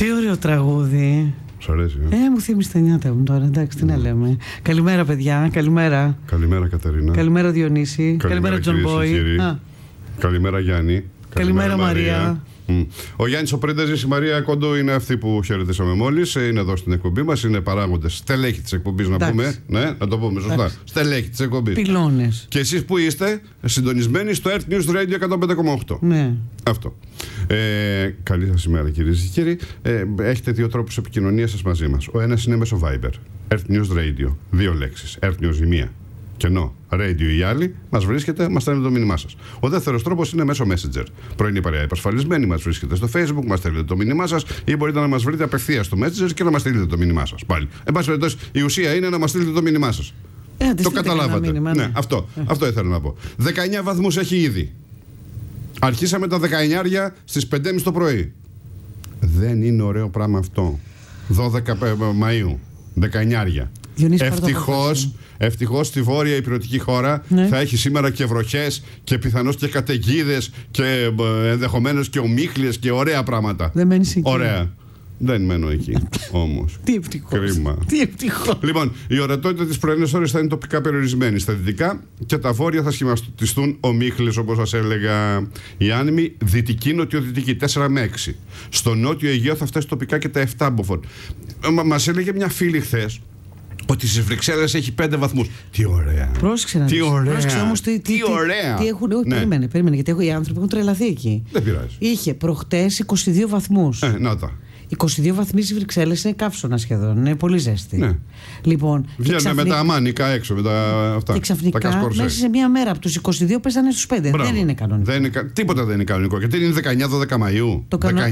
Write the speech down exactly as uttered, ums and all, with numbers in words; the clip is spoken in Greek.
Τι ωραίο τραγούδι. Σ' αρέσει, ε? Ε, μου θύμισε τα νιάτα μου τώρα, εντάξει, τι να λέμε. Καλημέρα, παιδιά, καλημέρα. Καλημέρα, Κατερίνα. Καλημέρα, Διονύση. Καλημέρα, Τζον Μπόι. Καλημέρα, Γιάννη. Καλημέρα, Μαρία. Mm. Ο Γιάννης ο Πρίντεζης, η Μαρία Κόντο είναι αυτή που χαιρετήσαμε μόλις. Είναι εδώ στην εκπομπή μας. Είναι παράγοντες, στελέχη της εκπομπής, να πούμε. Ναι, να το πούμε σωστά. Εντάξει. Στελέχη της εκπομπής. Πυλώνες. Και εσείς που είστε συντονισμένοι στο Earth News Radio εκατόν πέντε κόμμα οκτώ. Ναι. Αυτό. Ε, καλή σας ημέρα, κυρίες και κύριοι. Ε, έχετε δύο τρόπους επικοινωνίας σας μαζί μας. Ο ένας είναι μέσω Viber. Earth News Radio. Δύο λέξεις. Earth News η μία. Κενό, radio ή άλλη, μας βρίσκεται, μας στέλνετε το μήνυμά σας. Ο δεύτερος τρόπος είναι μέσω Messenger. Πρωινή παρέα υπασφαλισμένη, μας βρίσκεται στο Facebook, μας στέλνετε το μήνυμά σας ή μπορείτε να μας βρείτε απευθείας στο Messenger και να μας στείλετε το μήνυμά σας. Πάλι. Εν πάση περιπτώσει, η ουσία είναι να μας στείλετε το μήνυμά σας. Ε, το καταλάβατε. Μήνυμα, ναι. Ναι, αυτό, ε. αυτό ήθελα να πω. δεκαεννιά βαθμούς έχει ήδη. Αρχίσαμε τα δεκαεννιά στις πέντε και μισή το πρωί. Δεν είναι ωραίο πράγμα αυτό. δώδεκα Μαΐου. δεκαεννιά. Ευτυχώς, ευτυχώς στη βόρεια υπηρετική χώρα ναι. θα έχει σήμερα και βροχές και πιθανώς και καταιγίδες και ενδεχομένως και ομίχλιες και ωραία πράγματα. Δεν μένεις εκεί. Ωραία. Δεν μένω εκεί όμως. Τι ευτυχώς. Κρίμα. Τι ευτυχώς. Λοιπόν, η ορατότητα της πρωινής ώρας θα είναι τοπικά περιορισμένη. Στα δυτικά και τα βόρεια θα σχηματιστούν ομίχλιες, όπως σας έλεγα. Η άνεμη δυτική νοτιοδυτική τέσσερα με έξι. Στο νότιο Αιγαίο θα φτάσει τοπικά και τα επτά μποφόρ. Μας έλεγε μια φίλη χθες ότι στις Βρυξέλλες έχει πέντε βαθμούς. Τι ωραία. Πρόσεξε να τι ωραία. Πρόσεξε όμως τι, τι, τι ωραία. Τι, τι έχουν, όχι, ναι. περίμενε, περίμενε, γιατί οι άνθρωποι έχουν τρελαθεί εκεί. Δεν πειράζει. Είχε προχτές είκοσι δύο βαθμούς. Ε, να τα. είκοσι δύο βαθμοί στις Βρυξέλλες είναι καύσωνα σχεδόν. Είναι πολύ ζέστη. Ναι. Λοιπόν, βγαίνουν ξαφνικά... με τα αμάνικα έξω, με τα αυτά. Και ξαφνικά μέσα σε μία μέρα από τους είκοσι δύο πέσανε στους πέντε. Μπράβο. Δεν είναι κανονικό. Δεν είναι, τίποτα δεν είναι κανονικό. Γιατί είναι δεκαεννιά δώδεκα Μαΐου. Το κανο...